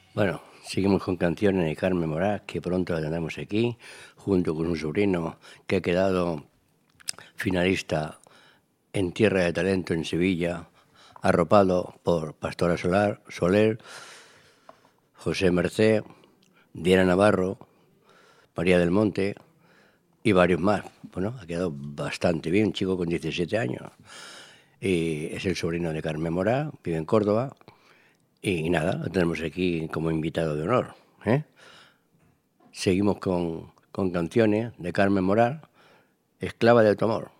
Bueno, seguimos con canciones de Carmen Moraz, que pronto la tendremos aquí, junto con un sobrino que ha quedado finalista en Tierra de Talento en Sevilla, arropado por Pastora Soler, José Mercé, Diana Navarro, María del Monte y varios más. Bueno, ha quedado bastante bien, un chico con 17 años. Y es el sobrino de Carmen Moraz, vive en Córdoba. Y nada, lo tenemos aquí como invitado de honor. Seguimos con canciones de Carmen Moraz, Esclava de tu amor.